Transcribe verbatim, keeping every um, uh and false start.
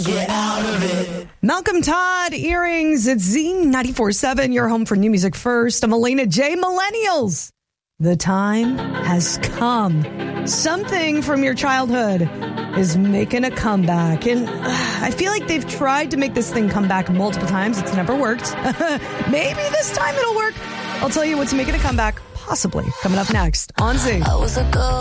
get out of it. Malcolm Todd, Earrings. It's Z ninety-four point seven, your home for new music first. I'm Elena J. Millennials. The time has come. Something from your childhood is making a comeback. And uh, I feel like they've tried to make this thing come back multiple times. It's never worked. Maybe this time it'll work. I'll tell you what's making a comeback, possibly, coming up next on Z. I was a girl.